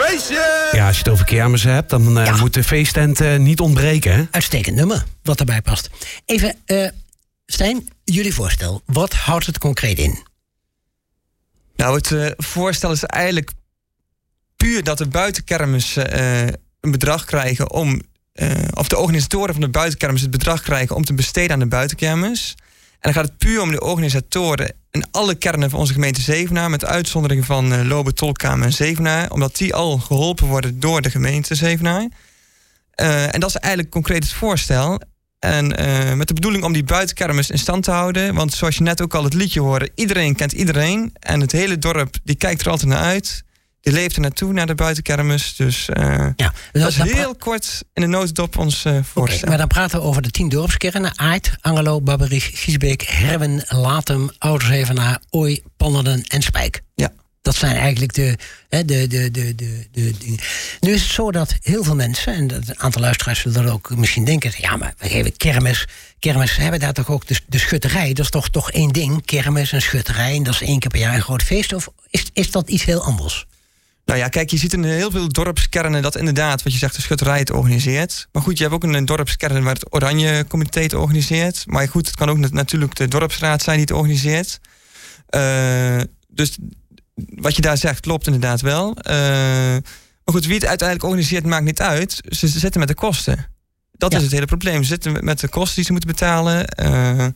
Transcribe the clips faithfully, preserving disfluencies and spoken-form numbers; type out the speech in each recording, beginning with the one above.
feestje! Ja, als je het over kermissen hebt, dan uh, ja. moet de feesttent uh, niet ontbreken. Hè? Uitstekend nummer, wat erbij past. Even, uh, Stijn, jullie voorstel. Wat houdt het concreet in? Nou, het uh, voorstel is eigenlijk puur dat de buitenkermis uh, een bedrag krijgen om... Uh, of de organisatoren van de buitenkermis het bedrag krijgen om te besteden aan de buitenkermis. En dan gaat het puur om de organisatoren in alle kernen van onze gemeente Zevenaar, met uitzondering van uh, Lobe, Tolkamer en Zevenaar, omdat die al geholpen worden door de gemeente Zevenaar. Uh, en dat is eigenlijk concreet het voorstel. En uh, met de bedoeling om die buitenkermis in stand te houden. Want zoals je net ook al het liedje hoorde, iedereen kent iedereen. En het hele dorp die kijkt er altijd naar uit. Die leeft er naartoe, naar de buitenkermis. Dus uh, ja, dat is heel pra- kort in de notendop ons uh, voorstel. Okay, maar dan praten we over de tien dorpskernen. Aert, Angerlo, Babberich, Giesbeek, Herwen, Latem, Ouderzevenaar, Ooi, Pannerden en Spijk. Ja. Dat zijn eigenlijk de, de, de, de, de, de, de... Nu is het zo dat heel veel mensen, en een aantal luisteraars zullen dat ook misschien denken, ja, maar we geven kermis. Kermis hebben daar toch ook de, de schutterij. Dat is toch, toch één ding, kermis en schutterij. En dat is één keer per jaar een groot feest. Of is, is dat iets heel anders? Nou ja, kijk, je ziet in heel veel dorpskernen dat inderdaad, wat je zegt, de schutterij het organiseert. Maar goed, je hebt ook een dorpskern waar het Oranje Comité het organiseert. Maar goed, het kan ook natuurlijk de dorpsraad zijn die het organiseert. Uh, dus wat je daar zegt, klopt inderdaad wel. Uh, maar goed, wie het uiteindelijk organiseert, maakt niet uit. Ze zitten met de kosten. Dat ja. is het hele probleem. Ze zitten met de kosten die ze moeten betalen. Uh,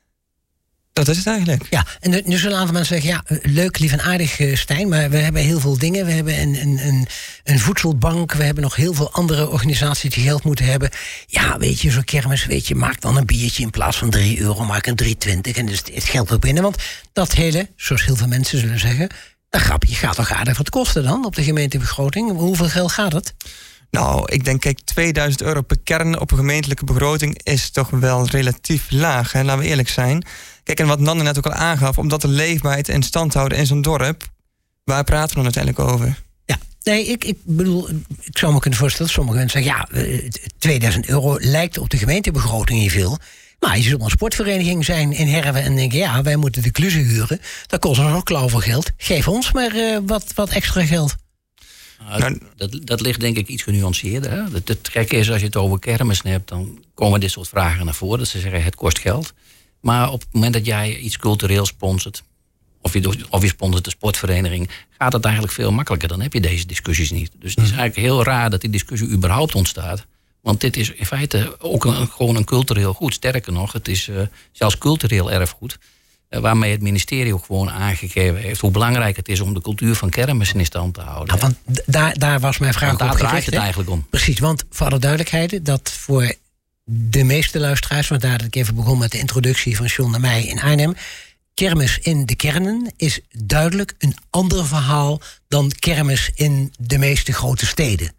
Dat is het eigenlijk. Ja, en nu, nu zullen een aantal mensen zeggen, ja, leuk, lief en aardig, uh, Stijn, maar we hebben heel veel dingen. We hebben een, een, een, een voedselbank, we hebben nog heel veel andere organisaties die geld moeten hebben. Ja, weet je, zo'n kermis, weet je, maak dan een biertje in plaats van drie euro, maak een drie twintig en dus het geld ook binnen. Want dat hele, zoals heel veel mensen zullen zeggen, dat grapje gaat toch aardig wat kosten dan op de gemeentebegroting? Hoeveel geld gaat het? Nou, ik denk, kijk, tweeduizend euro per kern op een gemeentelijke begroting is toch wel relatief laag, hè? Laten we eerlijk zijn. Kijk, en wat Nanne net ook al aangaf, omdat de leefbaarheid in stand houden in zo'n dorp, waar praten we dan uiteindelijk over? Ja, nee, ik, ik bedoel, ik zou me kunnen voorstellen, sommige mensen zeggen, ja, tweeduizend euro lijkt op de gemeentebegroting niet veel. Maar je zult een sportvereniging zijn in Herwen en denken, ja, wij moeten de kluzen huren. Dat kost ons ook klauw voor geld. Geef ons maar uh, wat, wat extra geld. Nou, dat, dat ligt denk ik iets genuanceerder. Hè? Het, het gekke is, als je het over kermissen hebt, dan komen dit soort vragen naar voren. Dat ze zeggen, het kost geld. Maar op het moment dat jij iets cultureel sponsort, of je, of je sponsort de sportvereniging, gaat het eigenlijk veel makkelijker. Dan heb je deze discussies niet. Dus het is eigenlijk heel raar dat die discussie überhaupt ontstaat. Want dit is in feite ook een, gewoon een cultureel goed. Sterker nog, het is uh, zelfs cultureel erfgoed. Uh, waarmee het ministerie ook gewoon aangegeven heeft hoe belangrijk het is om de cultuur van kermissen in stand te houden. Ja, want d- daar, daar was mijn vraag op gericht. Daar draait het eigenlijk om. Precies, want voor alle duidelijkheid, dat voor de meeste luisteraars, want daar dat ik even begon met de introductie van John en mij in Arnhem, kermis in de kernen is duidelijk een ander verhaal dan kermis in de meeste grote steden.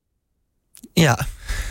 Ja.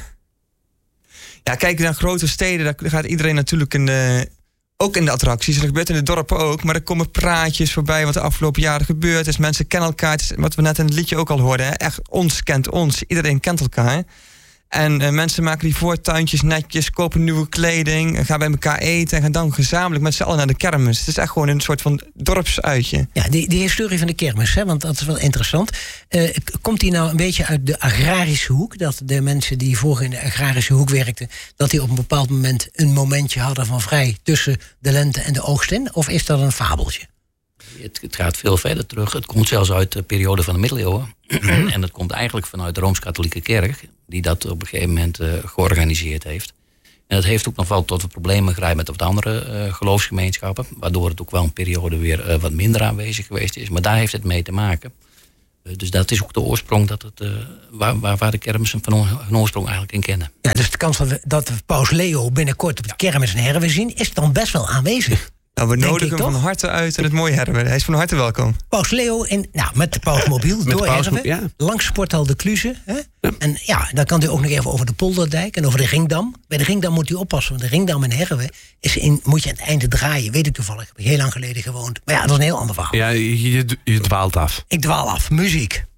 Ja, kijk, naar grote steden, daar gaat iedereen natuurlijk in de, ook in de attracties. Dat gebeurt in de dorpen ook, maar er komen praatjes voorbij wat de afgelopen jaren gebeurd is. Mensen kennen elkaar, het is wat we net in het liedje ook al hoorden. Hè? Echt, ons kent ons, iedereen kent elkaar. En uh, mensen maken die voortuintjes netjes, kopen nieuwe kleding, gaan bij elkaar eten en gaan dan gezamenlijk met z'n allen naar de kermis. Het is echt gewoon een soort van dorpsuitje. Ja, die, die historie van de kermis, hè, want dat is wel interessant. Uh, komt die nou een beetje uit de agrarische hoek? Dat de mensen die vroeger in de agrarische hoek werkten, dat die op een bepaald moment een momentje hadden van vrij tussen de lente en de oogst in? Of is dat een fabeltje? Het, het gaat veel verder terug. Het komt zelfs uit de periode van de middeleeuwen. En dat komt eigenlijk vanuit de Rooms-Katholieke Kerk, die dat op een gegeven moment uh, georganiseerd heeft. En dat heeft ook nog wel tot problemen geleid met wat andere uh, geloofsgemeenschappen, waardoor het ook wel een periode weer uh, wat minder aanwezig geweest is. Maar daar heeft het mee te maken. Uh, dus dat is ook de oorsprong dat het, uh, waar, waar, waar de kermissen van hun oorsprong eigenlijk in kennen. Ja, dus de kans dat we, dat we Paus Leo binnenkort op de kermis en Herwen zien, is dan best wel aanwezig. Nou, we nodigen hem van harte uit in het mooie Herwen. Hij is van harte welkom. Paus Leo in, nou, met de Pausmobiel door Herwen. Ja. Langs Sporthal de Kluze. Hè? Ja. En ja, dan kan u ook nog even over de Polderdijk en over de Ringdam. Bij de Ringdam moet u oppassen, want de Ringdam in Herwen is in, moet je aan het einde draaien. Weet ik toevallig. Heb ik heel lang geleden gewoond. Maar ja, dat is een heel ander verhaal. Ja, je, je dwaalt af. Ik dwaal af. Muziek.